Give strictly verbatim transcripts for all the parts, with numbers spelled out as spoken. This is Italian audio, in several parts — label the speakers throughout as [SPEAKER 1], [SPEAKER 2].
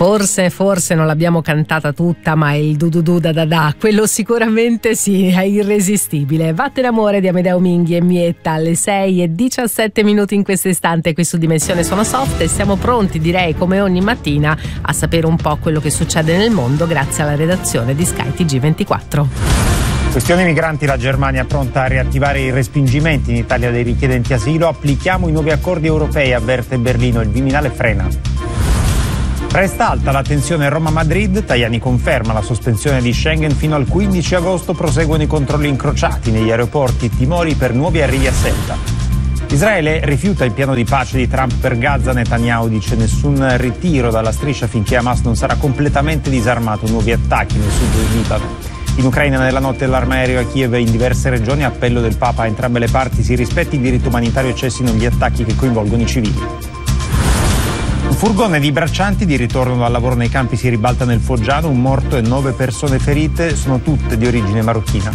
[SPEAKER 1] Forse, forse non l'abbiamo cantata tutta, ma il du du du da da da, quello sicuramente sì, è irresistibile. Vattene amore di Amedeo Minghi e Mietta alle sei e diciassette minuti in questo istante qui su Dimensione Suono Soft, e siamo pronti, direi come ogni mattina, a sapere un po' quello che succede nel mondo grazie alla redazione di Sky T G ventiquattro.
[SPEAKER 2] Questione migranti, la Germania è pronta a riattivare i respingimenti in Italia dei richiedenti asilo. Applichiamo i nuovi accordi europei, avverte Berlino, il Viminale frena. Resta alta la tensione Roma-Madrid, Tajani conferma la sospensione di Schengen fino al quindici agosto, proseguono i controlli incrociati negli aeroporti, timori per nuovi arrivi a Ceuta. Israele rifiuta il piano di pace di Trump per Gaza, Netanyahu dice nessun ritiro dalla striscia finché Hamas non sarà completamente disarmato, nuovi attacchi nel sud del Libano. In Ucraina nella notte l'arma aerea a Kiev e in diverse regioni, appello del Papa a entrambe le parti, si rispetti il diritto umanitario e cessino gli attacchi che coinvolgono i civili. Un furgone di braccianti di ritorno dal lavoro nei campi si ribalta nel Foggiano, un morto e nove persone ferite, sono tutte di origine marocchina.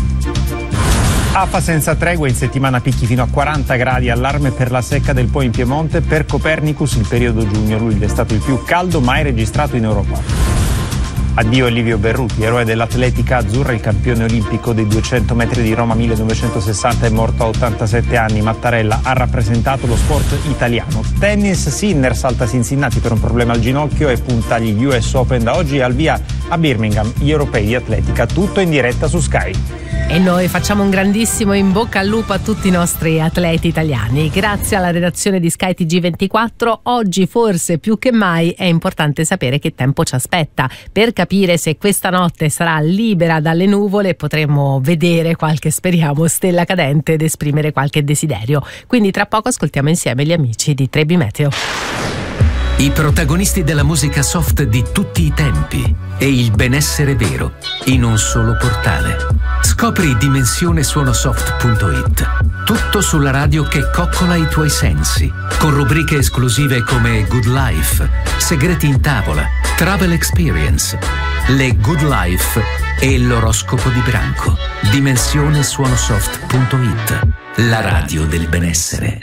[SPEAKER 2] Afa senza tregua, in settimana picchi fino a quaranta gradi, allarme per la secca del Po in Piemonte, per Copernicus il periodo giugno-luglio è stato il più caldo mai registrato in Europa. Addio a Livio Berruti, eroe dell'atletica azzurra, il campione olimpico dei duecento metri di Roma millenovecentosessanta è morto a ottantasette anni. Mattarella ha rappresentato lo sport italiano. Tennis, Sinner salta Cincinnati per un problema al ginocchio e punta agli U S Open da oggi, al via a Birmingham gli europei di atletica, tutto in diretta su Sky.
[SPEAKER 1] E noi facciamo un grandissimo in bocca al lupo a tutti i nostri atleti italiani. Grazie alla redazione di Sky T G ventiquattro, oggi forse più che mai è importante sapere che tempo ci aspetta, per capire se questa notte sarà libera dalle nuvole, potremo vedere qualche, speriamo, stella cadente ed esprimere qualche desiderio. Quindi tra poco ascoltiamo insieme gli amici di Trebi Meteo.
[SPEAKER 3] I protagonisti della musica soft di tutti i tempi e il benessere vero in un solo portale. Scopri dimensione suono soft punto it. Tutto sulla radio che coccola i tuoi sensi, con rubriche esclusive come Good Life, Segreti in tavola, Travel Experience, Le Good Life e l'oroscopo di branco. dimensione suono soft punto it, la radio del benessere.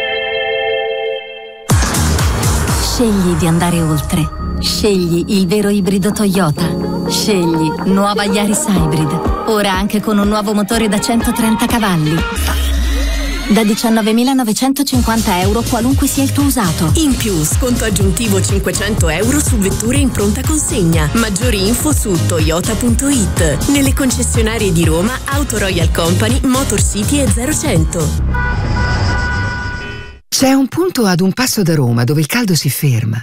[SPEAKER 4] Scegli di andare oltre. Scegli il vero ibrido Toyota. Scegli nuova Yaris Hybrid. Ora anche con un nuovo motore da centotrenta cavalli. Da diciannovemilanovecentocinquanta euro qualunque sia il tuo usato.
[SPEAKER 5] In più, sconto aggiuntivo cinquecento euro su vetture in pronta consegna. Maggiori info su toyota punto it. Nelle concessionarie di Roma, Auto Royal Company, Motor City e zero cento.
[SPEAKER 6] C'è un punto ad un passo da Roma dove il caldo si ferma.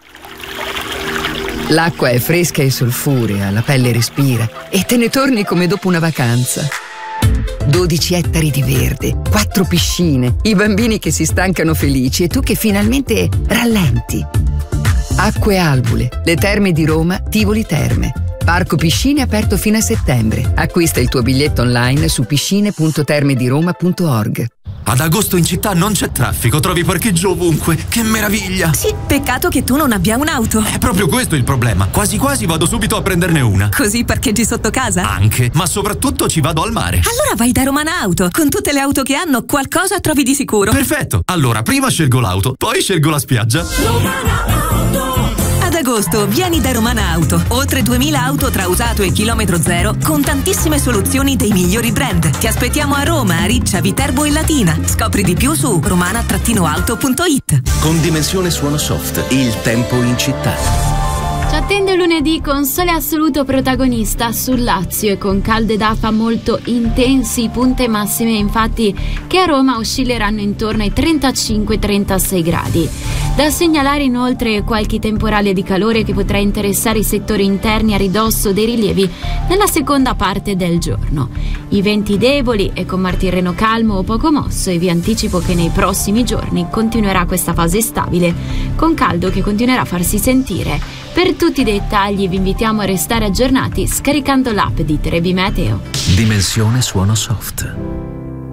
[SPEAKER 6] L'acqua è fresca e solfurea, la pelle respira e te ne torni come dopo una vacanza. dodici ettari di verde, quattro piscine, i bambini che si stancano felici e tu che finalmente rallenti. Acque Albule, le terme di Roma, Tivoli Terme. Parco Piscine aperto fino a settembre. Acquista il tuo biglietto online su piscine punto termediroma punto org.
[SPEAKER 7] Ad agosto in città non c'è traffico, trovi parcheggio ovunque. Che meraviglia!
[SPEAKER 5] Sì, peccato che tu non abbia un'auto.
[SPEAKER 7] È proprio questo il problema. Quasi quasi vado subito a prenderne una.
[SPEAKER 5] Così parcheggi sotto casa?
[SPEAKER 7] Anche, ma soprattutto ci vado al mare.
[SPEAKER 5] Allora vai da Romana Auto. Con tutte le auto che hanno, qualcosa trovi di sicuro.
[SPEAKER 7] Perfetto. Allora, prima scelgo l'auto, poi scelgo la spiaggia.
[SPEAKER 5] Romana Auto. Ad agosto vieni da Romana Auto. Oltre duemila auto tra usato e chilometro zero, con tantissime soluzioni dei migliori brand. Ti aspettiamo a Roma, a Riccia, Viterbo e Latina. Scopri di più su romana auto punto it.
[SPEAKER 3] Con dimensione suono soft, il tempo in città.
[SPEAKER 8] Ci attende lunedì con sole assoluto protagonista sul Lazio e con calde d'afa molto intensi, punte massime infatti che a Roma oscilleranno intorno ai trentacinque trentasei gradi. Da segnalare inoltre qualche temporale di calore che potrà interessare i settori interni a ridosso dei rilievi nella seconda parte del giorno. I venti deboli e con martirreno calmo o poco mosso, e vi anticipo che nei prossimi giorni continuerà questa fase stabile, con caldo che continuerà a farsi sentire. Per tutti i dettagli vi invitiamo a restare aggiornati scaricando l'app di Trebi Meteo.
[SPEAKER 3] Dimensione suono soft.